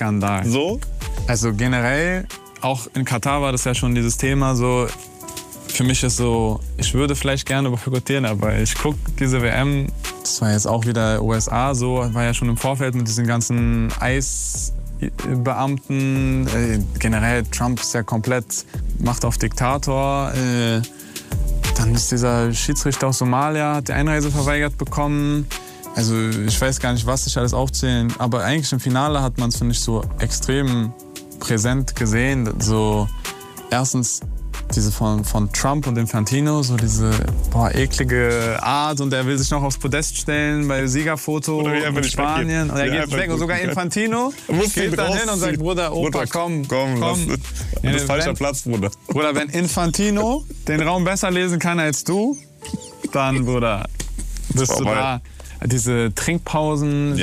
Skandal. So? Also generell, auch in Katar war das ja schon dieses Thema so, für mich ist so, ich würde vielleicht gerne boykottieren, aber ich gucke diese WM, das war jetzt auch wieder USA so, war ja schon im Vorfeld mit diesen ganzen Beamten, generell Trump ist ja komplett Macht auf Diktator. Dann ist dieser Schiedsrichter aus Somalia, hat die Einreise verweigert bekommen. Also ich weiß gar nicht, was ich alles aufzählen, aber eigentlich im Finale hat man es, finde ich, so extrem präsent gesehen. So erstens diese von Trump und Infantino, so diese eklige Art, und er will sich noch aufs Podest stellen bei Siegerfoto in Spanien. Und er geht weg und sogar Infantino geht dann hin und sagt, Bruder, Opa, komm. Du bist falscher Platz, Bruder. Bruder, wenn Infantino den Raum besser lesen kann als du, dann, Bruder, bist du da. Diese Trinkpausen,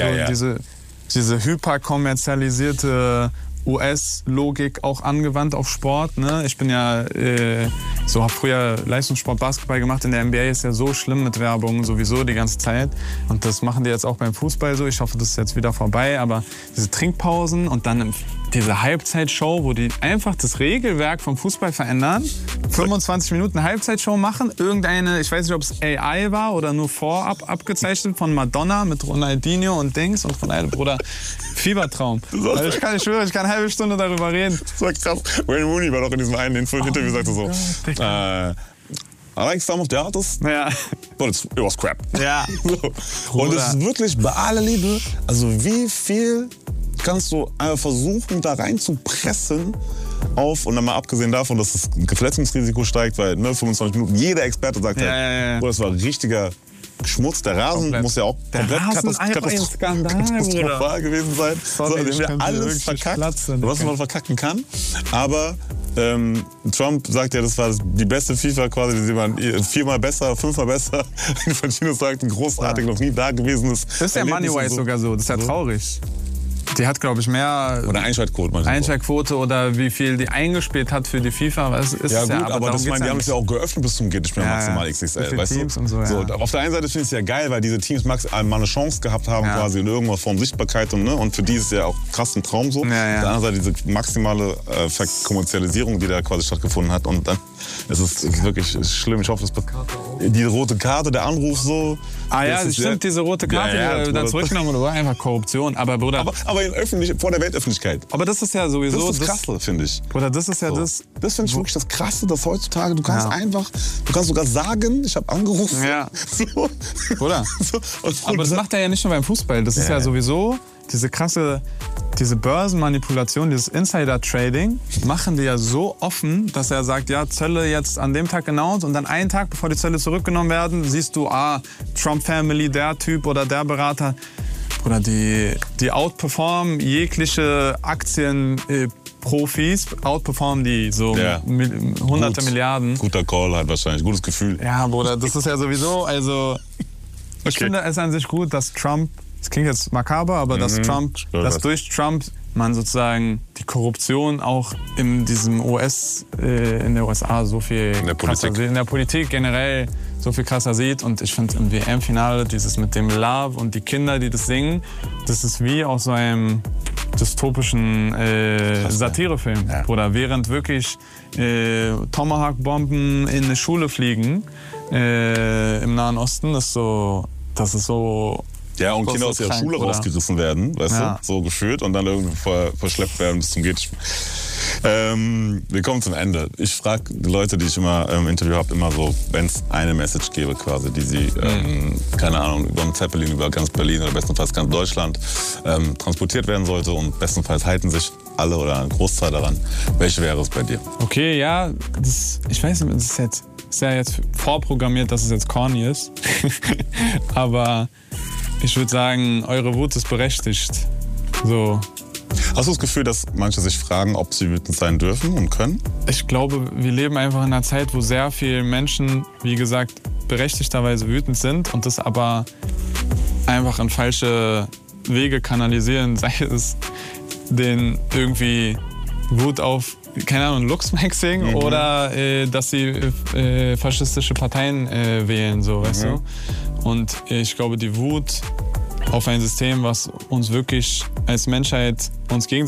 diese hyperkommerzialisierte US-Logik auch angewandt auf Sport. Ne? Ich bin ja habe früher Leistungssport Basketball gemacht. In der NBA ist ja so schlimm mit Werbung sowieso die ganze Zeit. Und das machen die jetzt auch beim Fußball so. Ich hoffe, das ist jetzt wieder vorbei. Aber diese Trinkpausen und dann diese Halbzeitshow, wo die einfach das Regelwerk vom Fußball verändern, 25 Minuten Halbzeitshow machen, irgendeine, ich weiß nicht, ob es AI war oder nur vorab abgezeichnet von Madonna mit Ronaldinho und Dings und von einem Bruder. Fiebertraum. Also ich schwöre, ich kann eine halbe Stunde darüber reden. Das war krass. Wayne Rooney war doch in diesem einen Interview, sagte so, I like some of the artists, but it was crap. Ja. So. Und es ist wirklich bei aller Liebe, also wie viel kannst du einfach versuchen, da rein zu pressen auf, und dann mal abgesehen davon, dass das Verletzungsrisiko steigt, weil 25 Minuten, jeder Experte sagt das war richtiger Schmutz. Der Rasen muss ja auch komplett katastrophal gewesen sein. Sorry, so, wir alles verkackt, was man verkacken kann. Aber Trump sagt ja, das war die beste FIFA quasi, die man 4-mal besser, 5-mal besser. Infantino sagt, großartig, noch nie da gewesen ist. Das ist ja Moneywise sogar so. Das ist ja traurig. Die hat, glaube ich, mehr Einschaltquote oder wie viel die eingespielt hat für die FIFA. Was ist ja, gut, aber das die haben es ja auch geöffnet bis zum geht nicht mehr maximal XXL. Weißt Teams du? Und so, auf der einen Seite finde ich es ja geil, weil diese Teams maximal mal eine Chance gehabt haben, quasi in irgendeiner Form Sichtbarkeit. Und für die ist es ja auch krass ein Traum so. Auf der anderen Seite diese maximale Verkommerzialisierung, die da quasi stattgefunden hat. Und dann ist es wirklich schlimm. Ich hoffe, es die rote Karte, der Anruf so. Stimmt, diese rote Karte, die da zurückgenommen wurde, war einfach Korruption. Aber Bruder, aber vor der Weltöffentlichkeit. Aber das ist ja sowieso das Krasse, finde ich. Oder das ist ja das. Das finde ich wirklich das Krasse, dass heutzutage du kannst sogar sagen, ich habe angerufen. Ja. So. Oder? So. Aber das macht er ja nicht nur beim Fußball. Das ist ja sowieso diese Börsenmanipulation, dieses Insider-Trading, machen die ja so offen, dass er sagt, ja, Zölle jetzt an dem Tag announced, und dann einen Tag, bevor die Zölle zurückgenommen werden, siehst du, Trump-Family, der Typ oder der Berater. Oder die outperformen jegliche Aktienprofis, outperformen die so hunderte Milliarden. Guter Call halt wahrscheinlich, gutes Gefühl. Ja, Bruder, das ist ja sowieso, also ich finde es an sich gut, dass Trump, das klingt jetzt makaber, aber dass durch Trump man sozusagen die Korruption auch in der USA so viel krasser sieht, in der Politik generell so viel krasser sieht. Und ich finde im WM-Finale dieses mit dem Love und die Kinder, die das singen, das ist wie aus so einem dystopischen Satirefilm. Ja. Oder während wirklich Tomahawk-Bomben in eine Schule fliegen im Nahen Osten, das ist so. Ja, und Kinder aus ihrer Schule rausgerissen werden, weißt du, so geführt, und dann irgendwie verschleppt werden bis zum geht. Wir kommen zum Ende. Ich frage die Leute, die ich immer im Interview habe, immer so, wenn es eine Message gäbe quasi, die sie, keine Ahnung, über einen Zeppelin, über ganz Berlin oder bestenfalls ganz Deutschland transportiert werden sollte, und bestenfalls halten sich alle oder ein Großteil daran. Welche wäre es bei dir? Okay, ja, ich weiß nicht, das ist ja jetzt vorprogrammiert, dass es jetzt corny ist. Aber ich würde sagen, eure Wut ist berechtigt. So. Hast du das Gefühl, dass manche sich fragen, ob sie wütend sein dürfen und können? Ich glaube, wir leben einfach in einer Zeit, wo sehr viele Menschen, wie gesagt, berechtigterweise wütend sind und das aber einfach in falsche Wege kanalisieren. Sei es den irgendwie Wut auf, keine Ahnung, Luchsmaxing oder dass sie faschistische Parteien wählen, so, weißt du? Und ich glaube, die Wut auf ein System, was uns wirklich als Menschheit uns gegenseitig